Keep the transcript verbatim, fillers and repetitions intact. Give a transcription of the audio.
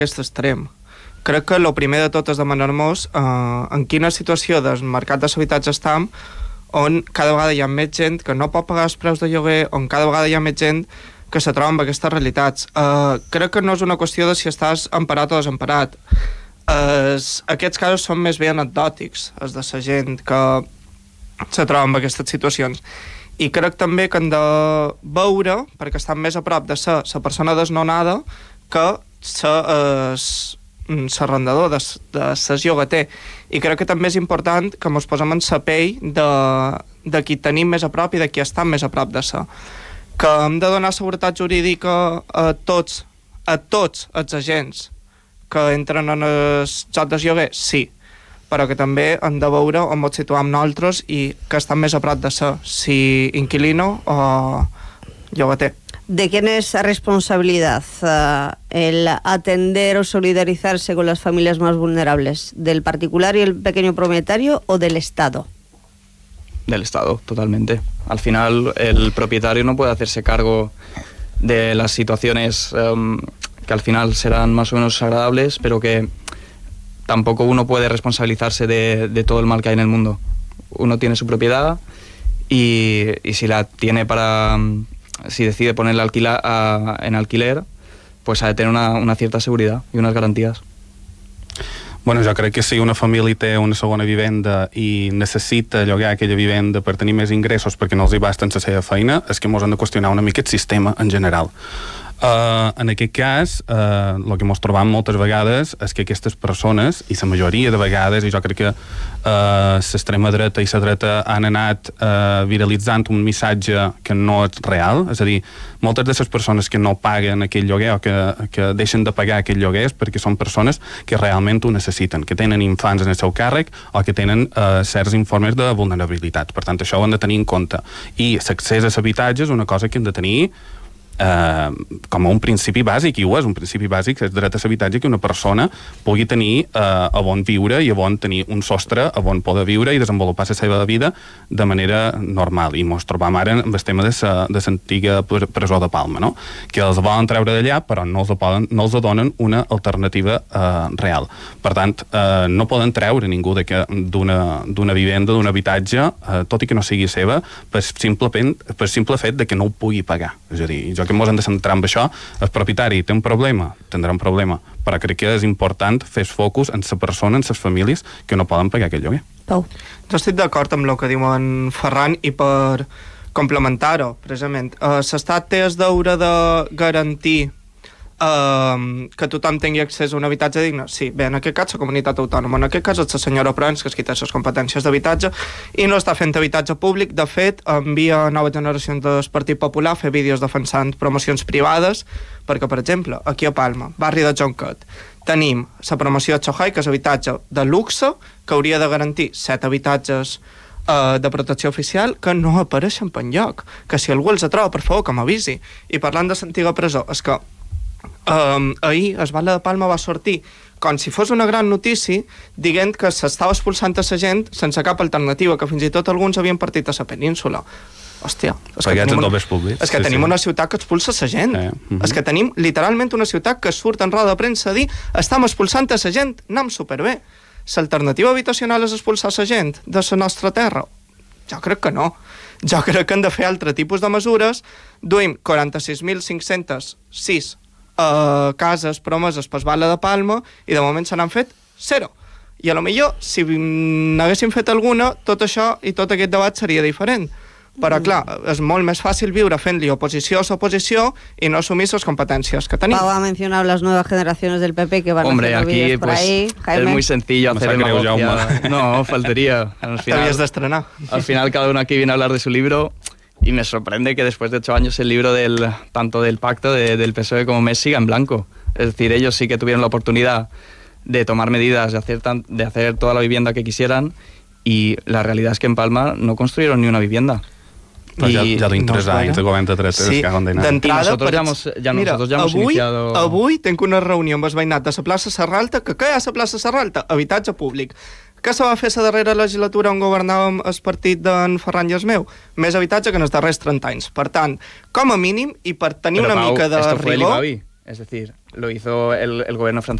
aquest extrem. Crec que el primer de tot és demanar-nos eh, en quina situació del mercat de l'habitatge estem, on cada vegada hi ha més gent que no pot pagar els preus de lloguer, on cada vegada hi ha més gent que se troba amb aquestes realitats. Uh, crec que no és una qüestió de si estàs emparat o desemparat. Uh, aquests casos són més bé anecdòtics, els de la gent que se troba amb aquestes situacions. I crec també que han de veure, perquè estan més a prop de ser la persona desnonada, que ser l'arrendador, de, de ser llogater. I crec que també és important que ens posem en la pell de, de qui tenim més a prop i de qui està més a prop de ser. Que hem de donar seguretat jurídica a tots, a tots els agents que entren en el joc de lloguer, sí, però que també hem de veure on ens situem nosaltres i que estan més a prop de ser, si inquilino o llogater. ¿De quién es responsabilidad uh, el atender o solidarizarse con las familias más vulnerables? ¿Del particular y el pequeño propietario o del Estado? Del Estado, totalmente. Al final, el propietario no puede hacerse cargo de las situaciones um, que al final serán más o menos agradables, pero que tampoco uno puede responsabilizarse de, de todo el mal que hay en el mundo. Uno tiene su propiedad y, y si la tiene para... si decide ponerla alquila, a, en alquiler, pues ha de tener una, una cierta seguridad y unas garantías. Bueno, jo crec que si una família té una segona vivenda i necessita llogar aquella vivenda per tenir més ingressos perquè no els hi basten la seva feina, és que ens hem de qüestionar una mica el sistema en general. Uh, en aquest cas, uh, el que ens trobam moltes vegades és que aquestes persones, i la majoria de vegades, i jo crec que uh, l'extrema dreta i la dreta han anat uh, viralitzant un missatge que no és real, és a dir, moltes de les persones que no paguen aquell lloguer o que, que deixen de pagar aquell lloguer és perquè són persones que realment ho necessiten, que tenen infants en el seu càrrec o que tenen uh, certs informes de vulnerabilitat. Per tant, això ho han de tenir en compte. I l'accés a l'habitatge és una cosa que hem de tenir Uh, com a un principi bàsic, i ho és un principi bàsic, és dret a l'habitatge, que una persona pugui tenir uh, a on viure i a on tenir un sostre, a on poder viure i desenvolupar la seva vida de manera normal. I ens trobam ara amb el tema de l'antiga presó de Palma, no? Que els volen treure d'allà, però no els, poden, no els donen una alternativa uh, real. Per tant, uh, no poden treure ningú d'una vivenda, d'un habitatge, uh, tot i que no sigui seva, per simple, per simple fet de que no ho pugui pagar. És a dir, jo que ens hem de centrar en això, el propietari té un problema, tindrà un problema, però crec que és important fer focus en la persona, en les famílies que no poden pagar aquell lloguer. Pau. Jo estic d'acord amb el que diu en Ferran i per complementar-ho, precisament. Uh, L'Estat té el deure de garantir Uh, que tothom tingui accés a un habitatge digne. Sí, bé, en aquest cas la comunitat autònoma, en aquest cas és la senyora Proens que es quita les competències d'habitatge i no està fent habitatge públic. De fet, envia noves generacions del Partit Popular a fer vídeos defensant promocions privades, perquè, per exemple, aquí a Palma, barri de Jonquet, tenim la promoció de Chohai, que és habitatge de luxe, que hauria de garantir set habitatges uh, de protecció oficial que no apareixen per enlloc. Que si algú els troba, per favor, que m'avisi. I parlant de l'antiga presó, és que Um, ahir el Batlle de Palma va sortir com si fos una gran notícia dient que s'estava expulsant a la gent sense cap alternativa, que fins i tot alguns havien partit a la península. Hòstia, és que tenim, una, és que tenim una ciutat que expulsa la gent. Eh, uh -huh. És que tenim literalment una ciutat que surt en roda de premsa a dir estem expulsant a la gent, anem superbé. L'alternativa habitacional és expulsar la gent de la nostra terra? Jo crec que no. Jo crec que hem de fer altre tipus de mesures. Duim quaranta-sis mil cinc-cents sis Uh, cases promeses pel Batlle de Palma i de moment se n'han fet zero. I a lo millor, si n'haguéssim fet alguna, tot això i tot aquest debat seria diferent. Però, clar, és molt més fàcil viure fent-li oposició a l'oposició i no assumir les competències que tenim. Pau ha mencionado las nuevas generaciones del P P que van Hombre, a hacer aquí, vídeos por pues, ahí. Jaime. Es muy sencillo hacer demagogia. No, faltaría. Al final, T'havies d'estrenar. Al final, cada uno aquí viene a hablar de su libro. Y me sorprende que después de ocho años el libro del tanto del pacto de, del P S O E como M E S siga en blanco. Es decir, ellos sí que tuvieron la oportunidad de tomar medidas, de hacer, tan, de hacer toda la vivienda que quisieran, y la realidad es que en Palma no construyeron ni una vivienda. Però ja, ja duim tres no anys de govern de tres sí, d'entrada, nosotros, per... ja hemos, ja mira, nosotros ya hemos avui, iniciado... avui tenc una reunió amb el veïnat de la plaça Serralta, que què hi ha a la plaça Serralta? Habitatge públic. Què se va fer la darrera legislatura on governàvem el partit d'en Ferran i el meu? Més habitatge que en els darrers trenta anys. Per tant, com a mínim, i per tenir Però, una Pau, mica de esto fue rigor... el IMABI. Es decir, lo hizo el, el gobierno francés